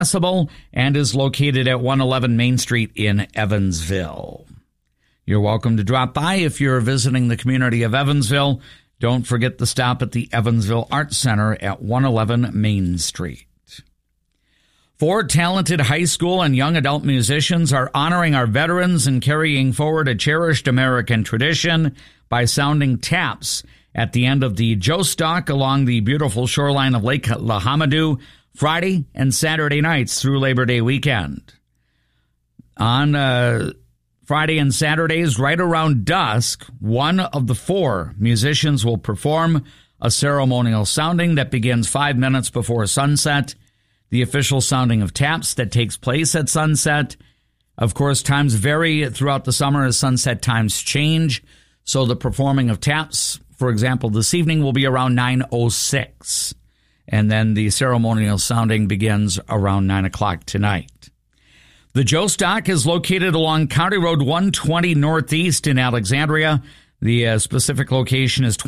accessible and is located at 111 Main Street in Evansville. You're welcome to drop by if you're visiting the community of Evansville. Don't forget to stop at the Evansville Arts Center at 111 Main Street. 4 talented high school and young adult musicians are honoring our veterans and carrying forward a cherished American tradition by sounding taps at the end of the Joe Stock along the beautiful shoreline of Lake Lahamadu Friday and Saturday nights through Labor Day weekend. On Friday and Saturdays, right around dusk, one of the 4 musicians will perform a ceremonial sounding that begins 5 minutes before sunset. The official sounding of taps that takes place at sunset. Of course, times vary throughout the summer as sunset times change. So the performing of taps, for example, this evening will be around 9:06. And then the ceremonial sounding begins around 9 o'clock tonight. The Joe Stock is located along County Road 120 Northeast in Alexandria. The specific location is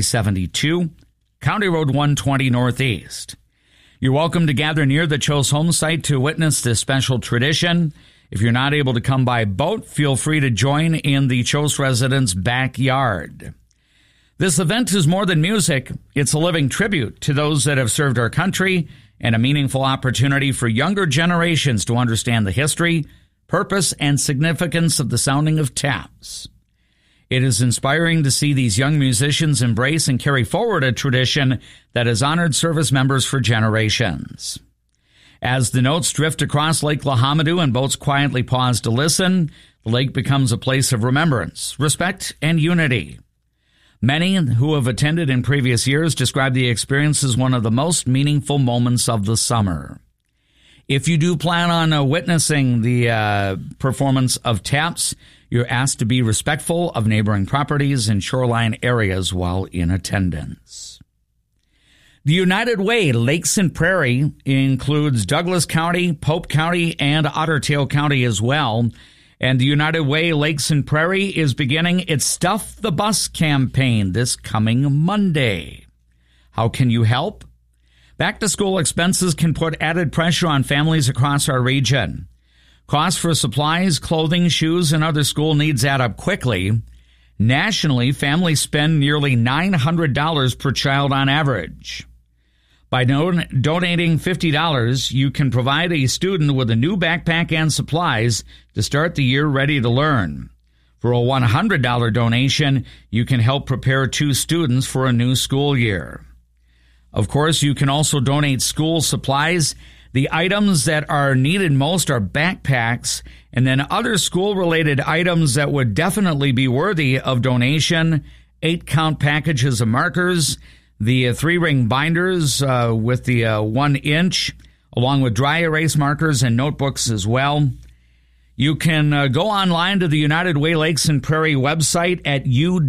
2372, County Road 120 Northeast. You're welcome to gather near the Cho's home site to witness this special tradition. If you're not able to come by boat, feel free to join in the Cho's residents' backyard. This event is more than music. It's a living tribute to those that have served our country and a meaningful opportunity for younger generations to understand the history, purpose, and significance of the sounding of taps. It is inspiring to see these young musicians embrace and carry forward a tradition that has honored service members for generations. As the notes drift across Lake Lahamadu and boats quietly pause to listen, the lake becomes a place of remembrance, respect, and unity. Many who have attended in previous years describe the experience as one of the most meaningful moments of the summer. If you do plan on witnessing the performance of taps, you're asked to be respectful of neighboring properties and shoreline areas while in attendance. The United Way Lakes and Prairie includes Douglas County, Pope County, and Otter Tail County as well. And the United Way Lakes and Prairie is beginning its Stuff the Bus campaign this coming Monday. How can you help? Back-to-school expenses can put added pressure on families across our region. Costs for supplies, clothing, shoes, and other school needs add up quickly. Nationally, families spend nearly $900 per child on average. By donating $50, you can provide a student with a new backpack and supplies to start the year ready to learn. For a $100 donation, you can help prepare 2 students for a new school year. Of course, you can also donate school supplies. The items that are needed most are backpacks, and then other school-related items that would definitely be worthy of donation: 8-count packages of markers, the 3-ring binders with the 1-inch, along with dry erase markers and notebooks as well. You can go online to the United Way Lakes and Prairie website at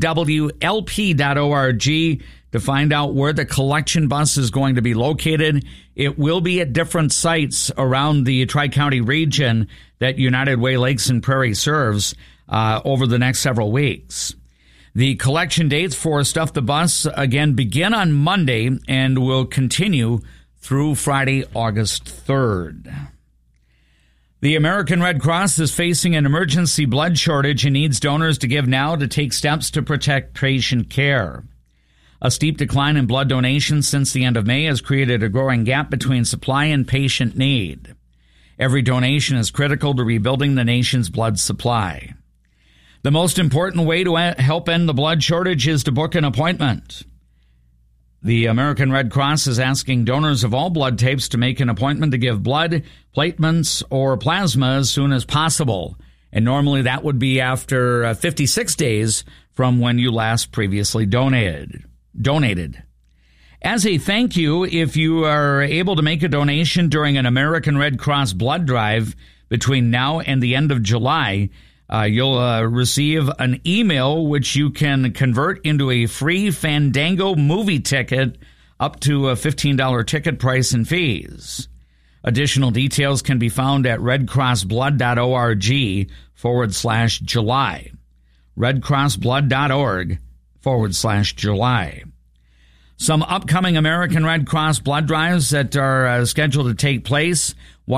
uwlp.org to find out where the collection bus is going to be located. It will be at different sites around the Tri-County region that United Way Lakes and Prairie serves over the next several weeks. The collection dates for Stuff the Bus, again, begin on Monday and will continue through Friday, August 3rd. The American Red Cross is facing an emergency blood shortage and needs donors to give now to take steps to protect patient care. A steep decline in blood donations since the end of May has created a growing gap between supply and patient need. Every donation is critical to rebuilding the nation's blood supply. The most important way to help end the blood shortage is to book an appointment. The American Red Cross is asking donors of all blood types to make an appointment to give blood, platelets, or plasma as soon as possible. And normally that would be after 56 days from when you last previously donated. As a thank you, if you are able to make a donation during an American Red Cross blood drive between now and the end of July, you'll receive an email which you can convert into a free Fandango movie ticket up to a $15 ticket price and fees. Additional details can be found at redcrossblood.org/July. redcrossblood.org/July. Some upcoming American Red Cross blood drives that are scheduled to take place.